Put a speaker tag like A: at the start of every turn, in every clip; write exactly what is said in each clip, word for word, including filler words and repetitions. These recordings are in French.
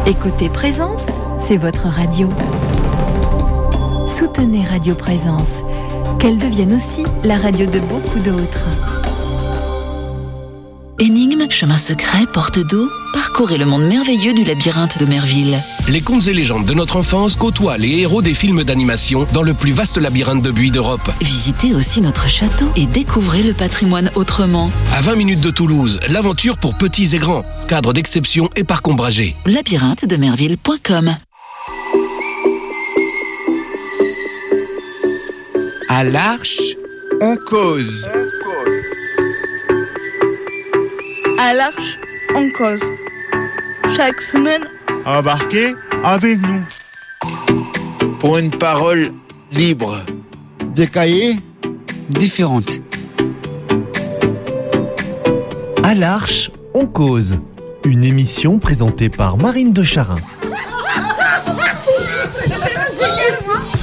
A: Écoutez Présence, c'est votre radio. Soutenez Radio Présence, qu'elle devienne aussi la radio de beaucoup d'autres.
B: Énigmes, chemins secrets, portes d'eau, parcourez le monde merveilleux du labyrinthe de Merville.
C: Les contes et légendes de notre enfance côtoient les héros des films d'animation dans le plus vaste labyrinthe de buis d'Europe.
B: Visitez aussi notre château et découvrez le patrimoine autrement.
C: À vingt minutes de Toulouse, l'aventure pour petits et grands. Cadre d'exception et parc ombragé.
B: labyrinthe de merville point com.
D: À l'Arche, on cause.
E: À l'Arche, on cause. Chaque semaine,
F: embarquez avec nous.
D: Pour une parole libre.
F: Des cahiers
G: différentes.
H: À l'Arche, on cause. Une émission présentée par Marine de Charin.
I: Allô ?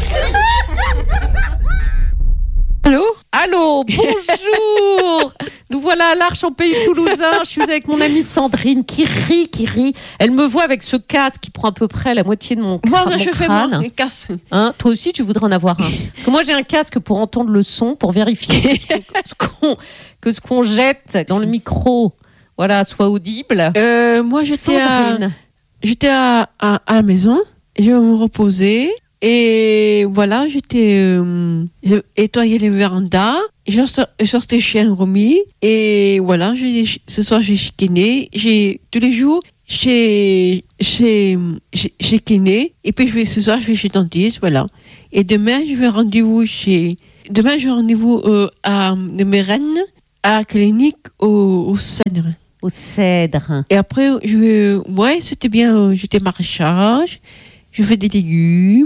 I: Allô, bonjour. Nous voilà à l'Arche en pays toulousain. Je suis avec mon amie Sandrine qui rit, qui rit. Elle me voit avec ce casque qui prend à peu près la moitié de mon, cra-
E: moi,
I: mon
E: je
I: crâne.
E: fais moi, un casque.
I: Hein, toi aussi, tu voudrais en avoir un. Parce que moi, j'ai un casque pour entendre le son, pour vérifier que ce qu'on, que ce qu'on jette dans le micro, voilà, soit audible.
E: Euh, moi, j'étais, à,
I: Sandrine.
E: j'étais à, à, à la maison. Je vais me reposer. Et voilà, j'étais euh, j'ai nettoyé les vérandas. Je sortais chez un Romy. Et voilà, j'ai, ce soir, j'ai chiquiné. J'ai, tous les jours, j'ai, j'ai, j'ai, j'ai kiné. Et puis, je vais, ce soir, je vais chez le dentiste. Voilà. Et demain, je vais rendez-vous chez. Demain, je vais rendez-vous euh, à de mes reines, à la clinique au, au Cèdre.
I: Au Cèdre.
E: Et après, je vais. Ouais, c'était bien. Euh, j'étais maraîchage. Je fais des légumes.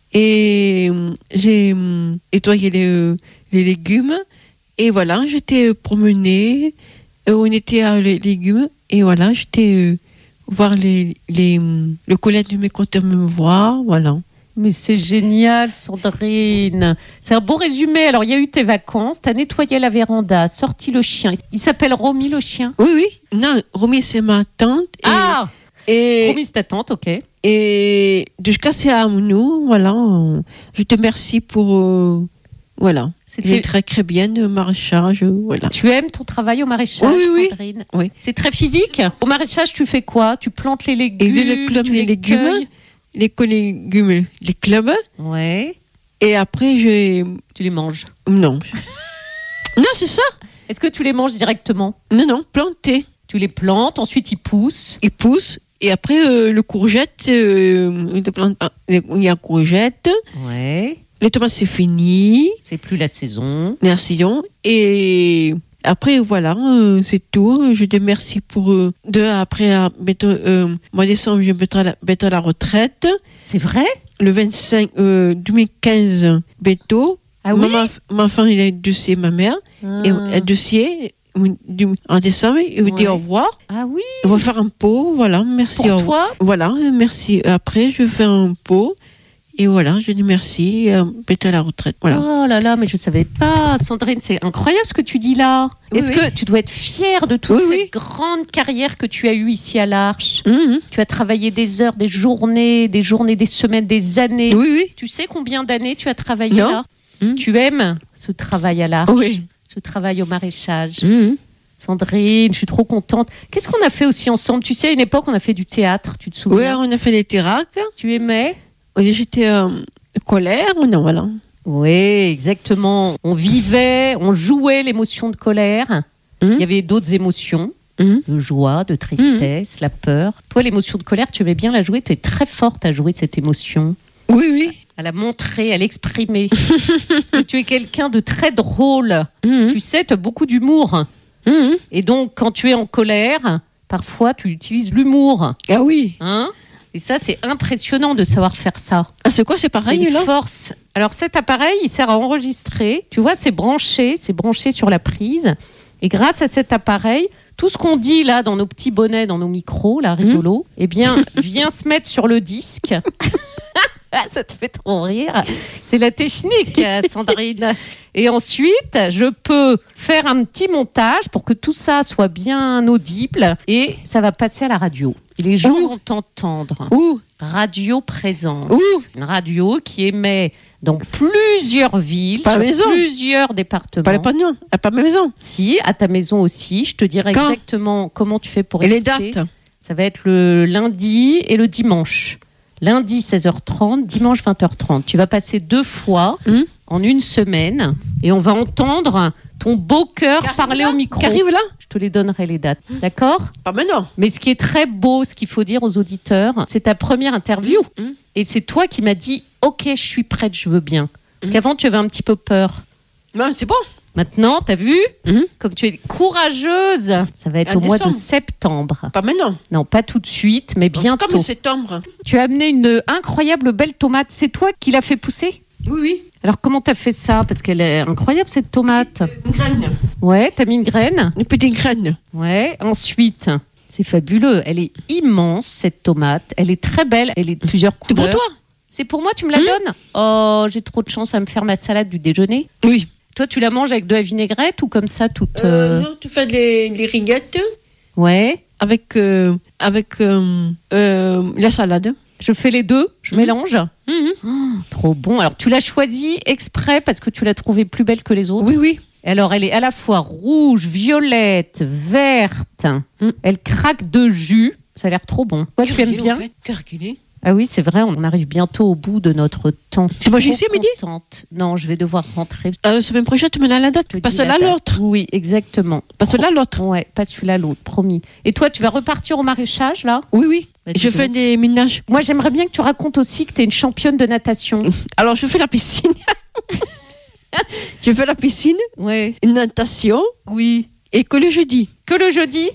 E: Et euh, j'ai euh, nettoyé les, euh, les légumes. Et voilà, j'étais promenée. Euh, on était à les légumes. Et voilà, j'étais euh, voir les, les, euh, le collègue de mes comptes me voir. Voilà.
I: Mais c'est génial, Sandrine. C'est un beau résumé. Alors, il y a eu tes vacances, tu as nettoyé la véranda, sorti le chien. Il s'appelle Romy, le chien ?
E: Oui, oui. Non, Romy, c'est ma tante. Et,
I: Ah
E: et,
I: Romy, c'est ta tante, ok.
E: Et de jusqu'à c'est à nous, voilà. euh, Je te remercie pour. Euh, voilà.
I: C'était-
E: J'ai très très bien de maraîchage, euh, voilà.
I: Tu aimes ton travail au maraîchage,
E: Oui, oui, oui.
I: Sandrine ?
E: Oui.
I: C'est très physique. Au maraîchage, tu fais quoi ? Tu plantes les
E: Et
I: légumes,
E: de le club
I: tu
E: les
I: les
E: légumes,
I: cueilles ?
E: les co- légumes, les clubs.
I: Ouais.
E: Et après, je.
I: Tu les manges.
E: Non. Non, c'est ça.
I: Est-ce que tu les manges directement ?
E: Non, non, planter.
I: Tu les plantes, ensuite ils poussent.
E: Ils poussent. Et après, euh, le courgette, euh, de plante- ah, il y a un courgette.
I: Ouais.
E: Les tomates, c'est fini.
I: C'est plus la saison.
E: Merci donc. Et après, voilà, euh, c'est tout. Je te remercie pour. Euh, de, après, à, bientôt, euh, mois de décembre, je mettrai la, bientôt la retraite.
I: C'est vrai ?
E: Le vingt-cinq, euh, deux mille quinze, bientôt.
I: Ah oui ?
E: ma, ma enfant, il a un dossier, ma mère.
I: Ah.
E: Et un dossier. du- En décembre, il vous dit
I: Ouais.
E: au revoir.
I: Ah oui ?
E: On va faire un pot, voilà, merci.
I: Pour
E: au-
I: toi ?
E: Voilà, merci. Après, je vais faire un pot. Et voilà, je dis merci. Euh, bientôt à la retraite. Voilà.
I: Oh là là, mais je savais pas, Sandrine, c'est incroyable ce que tu dis là.
E: Oui,
I: Est-ce
E: oui.
I: que tu dois être fière de toute
E: Oui,
I: cette
E: oui.
I: grande carrière que tu as eue ici à l'Arche ?
E: Mhm.
I: Tu as travaillé des heures, des journées, des journées, des semaines, des années.
E: Oui, oui.
I: Tu sais combien d'années tu as travaillé
E: Non.
I: là ?
E: Mhm.
I: Tu aimes ce travail à l'Arche,
E: Oui.
I: ce travail au maraîchage.
E: Mhm.
I: Sandrine, je suis trop contente. Qu'est-ce qu'on a fait aussi ensemble ? Tu sais, à une époque, on a fait du théâtre, tu te
E: Oui,
I: souviens ?
E: on a fait les terraques.
I: Tu aimais ?
E: J'étais euh, colère, non, voilà.
I: Oui, exactement. On vivait, on jouait l'émotion de colère.
E: Mhm.
I: Il y avait d'autres émotions,
E: Mhm.
I: de joie, de tristesse, la peur. Toi, l'émotion de colère, tu aimais bien la jouer. Tu es très forte à jouer cette émotion,
E: Oui, oui.
I: à la montrer, à l'exprimer. Parce que tu es quelqu'un de très drôle.
E: Mhm.
I: Tu sais, tu as beaucoup d'humour.
E: Mhm.
I: Et donc, quand tu es en colère, parfois, tu utilises l'humour.
E: Ah oui.
I: Hein ? Et ça, c'est impressionnant de savoir faire ça.
E: Ah, c'est quoi, c'est
I: C'est
E: pareil,
I: une
E: là
I: force. Alors cet appareil, il sert à enregistrer. Tu vois, c'est branché, c'est branché sur la prise. Et grâce à cet appareil, tout ce qu'on dit là dans nos petits bonnets, dans nos micros, là, rigolo, eh bien, vient se mettre sur le disque. Ça te fait trop rire. C'est la technique, Sandrine. Et ensuite, je peux faire un petit montage pour que tout ça soit bien audible et ça va passer à la radio. Les gens
E: Où
I: vont t'entendre.
E: Où
I: Radio Présence.
E: Où
I: Une radio qui émet dans plusieurs villes,
E: Pas à
I: sur
E: la maison.
I: plusieurs départements.
E: Pas les pagnons, pas ma maison.
I: Si, à ta maison aussi. Je te dirai
E: Quand
I: exactement comment tu fais pour
E: Et les
I: écouter.
E: dates
I: Ça va être le lundi et le dimanche. Lundi seize heures trente, dimanche vingt heures trente. Tu vas passer deux fois
E: Hum
I: en une semaine et on va entendre ton beau cœur
E: Qui arrive
I: parler
E: là
I: au micro.
E: Qui arrive là
I: Je te les donnerai les dates, d'accord?
E: Pas maintenant.
I: Mais ce qui est très beau, ce qu'il faut dire aux auditeurs, c'est ta première interview.
E: Hum.
I: Et c'est toi qui m'as dit « Ok, je suis prête, je veux bien ». Parce
E: Hum.
I: qu'avant, tu avais un petit peu peur.
E: Non, c'est bon.
I: Maintenant, t'as vu?
E: Hum.
I: Comme tu es courageuse. Ça va être
E: En
I: au mois de
E: décembre.
I: septembre.
E: Pas maintenant.
I: Non, pas tout de suite, mais
E: C'est
I: bientôt.
E: comme septembre.
I: Tu as amené une incroyable belle tomate. C'est toi qui l'as fait pousser?
E: Oui, oui.
I: Alors, comment t'as fait ça? Parce qu'elle est incroyable, cette tomate.
E: Une graine.
I: Ouais, t'as mis une graine?
E: Une petite graine.
I: Ouais. Ensuite, c'est fabuleux. Elle est immense, cette tomate. Elle est très belle. Elle est de plusieurs
E: C'est
I: couleurs.
E: pour toi.
I: C'est pour moi, tu me la donnes? Oh, j'ai trop de chance à me faire ma salade du déjeuner.
E: Oui.
I: Toi, tu la manges avec de la vinaigrette ou comme ça, toute...
E: Euh,
I: euh,
E: non, tu fais les, les rillettes
I: Ouais.
E: avec, euh, avec euh, euh, la salade.
I: Je fais les deux, je
E: Mhm.
I: mélange.
E: Mhm.
I: Oh, trop bon. Alors, tu l'as choisie exprès parce que tu l'as trouvée plus belle que les autres.
E: Oui, oui.
I: Alors, elle est à la fois rouge, violette, verte.
E: Mm.
I: Elle craque de jus. Ça a l'air trop bon. Toi, tu aimes
E: Carré,
I: bien?
E: en fait. Carré.
I: Ah oui, c'est vrai, on arrive bientôt au bout de notre temps.
E: Tu manges
I: Trop
E: ici à midi?
I: contente. Non, je vais devoir rentrer.
E: Euh, semaine prochaine, tu me donnes la date.
I: Je te
E: Pas
I: dis la
E: celle-là,
I: date.
E: l'autre.
I: Oui, exactement.
E: Pas celle-là, l'autre.
I: Ouais, pas celui-là, l'autre, promis. Et toi, tu vas repartir au maraîchage, là?
E: Oui, oui.
I: Bah, dis
E: Je
I: donc.
E: fais des ménages.
I: Moi, j'aimerais bien que tu racontes aussi que tu es une championne de natation.
E: Alors, je fais la piscine. Je fais la piscine,
I: Ouais.
E: une natation
I: Oui.
E: et que le jeudi.
I: Que le jeudi?